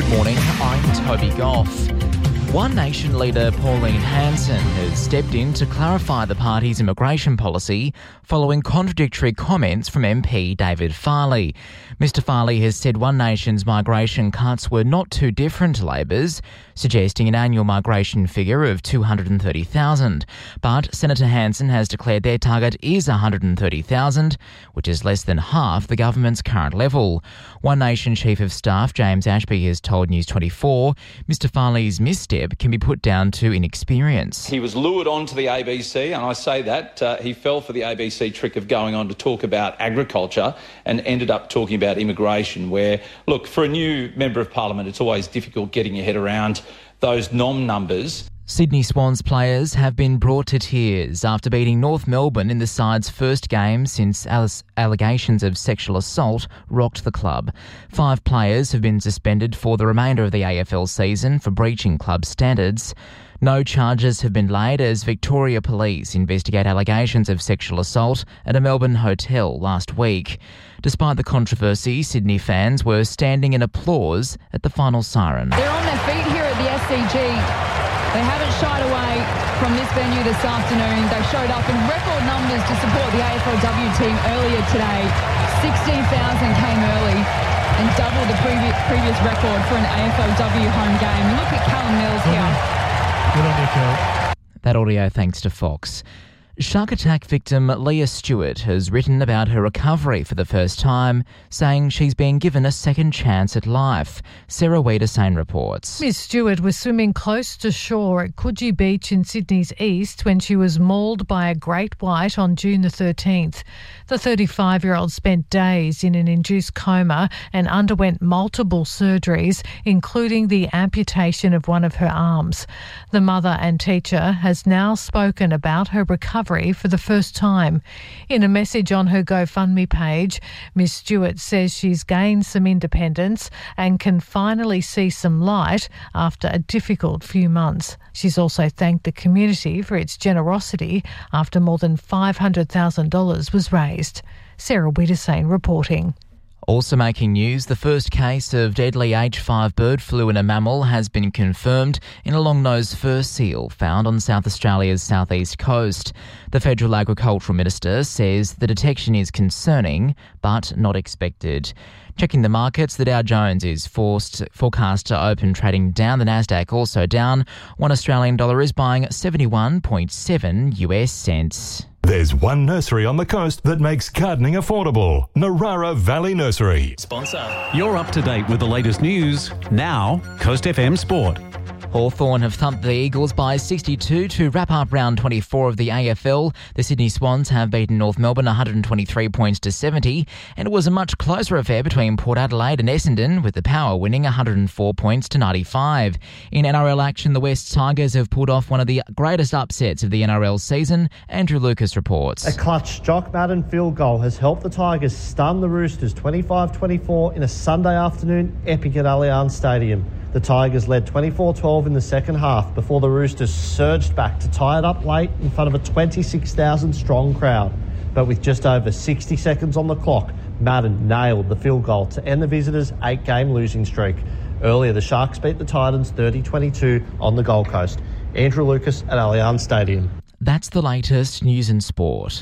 Good morning, I'm Toby Goff. One Nation leader Pauline Hanson has stepped in to clarify the party's immigration policy following contradictory comments from MP David Farley. Mr Farley has said One Nation's migration cuts were not too different to Labor's, suggesting an annual migration figure of 230,000. But Senator Hanson has declared their target is 130,000, which is less than half the government's current level. One Nation Chief of Staff James Ashby has told News 24 Mr Farley's misstep can be put down to inexperience. He was lured onto the ABC, and I say that he fell for the ABC trick of going on to talk about agriculture and ended up talking about immigration, where, look, for a new Member of Parliament, it's always difficult getting your head around those numbers. Sydney Swans players have been brought to tears after beating North Melbourne in the side's first game since allegations of sexual assault rocked the club. 5 players have been suspended for the remainder of the AFL season for breaching club standards. No charges have been laid as Victoria Police investigate allegations of sexual assault at a Melbourne hotel last week. Despite the controversy, Sydney fans were standing in applause at the final siren. They're on their feet here at the SCG. They haven't shied away from this venue this afternoon. They showed up in record numbers to support the AFLW team earlier today. 16,000 came early and doubled the previous record for an AFLW home game. Look at Callum Mills here. Good on you, Cal. That audio thanks to Fox. Shark attack victim Leah Stewart has written about her recovery for the first time, saying she's been given a second chance at life. Sarah Wiedersane reports. Miss Stewart was swimming close to shore at Coogee Beach in Sydney's east when she was mauled by a great white on June the 13th. The 35-year-old spent days in an induced coma and underwent multiple surgeries, including the amputation of one of her arms. The mother and teacher has now spoken about her recovery for the first time. In a message on her GoFundMe page, Miss Stewart says she's gained some independence and can finally see some light after a difficult few months. She's also thanked the community for its generosity after more than $500,000 was raised. Sarah Wiedersane reporting. Also making news, the first case of deadly H5 bird flu in a mammal has been confirmed in a long-nosed fur seal found on South Australia's southeast coast. The Federal Agricultural Minister says the detection is concerning but not expected. Checking the markets, the Dow Jones is forecast to open trading down. The Nasdaq also down. $1 Australian dollar is buying 71.7 US cents. There's one nursery on the coast that makes gardening affordable. Narara Valley Nursery. Sponsor. You're up to date with the latest news. Now, Coast FM Sport. Hawthorn have thumped the Eagles by 62 to wrap up round 24 of the AFL. The Sydney Swans have beaten North Melbourne 123 points to 70, and it was a much closer affair between Port Adelaide and Essendon, with the Power winning 104 points to 95. In NRL action, the West Tigers have pulled off one of the greatest upsets of the NRL season. Andrew Lucas reports. A clutch Jock Madden field goal has helped the Tigers stun the Roosters 25-24 in a Sunday afternoon epic at Allianz Stadium. The Tigers led 24-12 in the second half before the Roosters surged back to tie it up late in front of a 26,000-strong crowd. But with just over 60 seconds on the clock, Madden nailed the field goal to end the visitors' 8-game losing streak. Earlier, the Sharks beat the Titans 30-22 on the Gold Coast. Andrew Lucas at Allianz Stadium. That's the latest news and sport.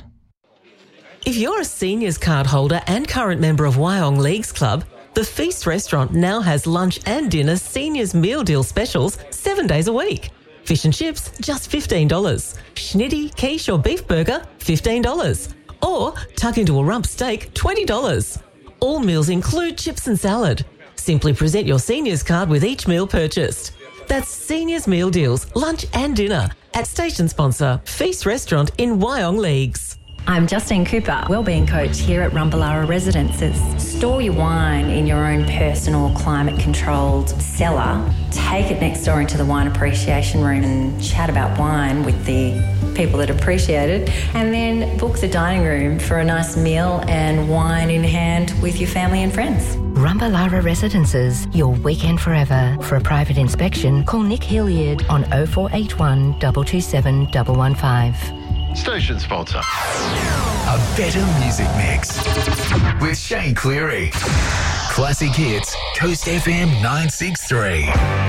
If you're a seniors card holder and current member of Wyong Leagues Club, the Feast Restaurant now has lunch and dinner seniors meal deal specials 7 days a week. Fish and chips, just $15. Schnitty, quiche or beef burger, $15. Or tuck into a rump steak, $20. All meals include chips and salad. Simply present your seniors card with each meal purchased. That's seniors meal deals, lunch and dinner at station sponsor Feast Restaurant in Wyong Leagues. I'm Justine Cooper, Wellbeing Coach here at Rumballara Residences. Store your wine in your own personal climate-controlled cellar. Take it next door into the wine appreciation room and chat about wine with the people that appreciate it. And then book the dining room for a nice meal and wine in hand with your family and friends. Rumballara Residences, your weekend forever. For a private inspection, call Nick Hilliard on 0481 227 115. Station sponsor. A better music mix with Shane Cleary. Classic Hits, Coast FM 963.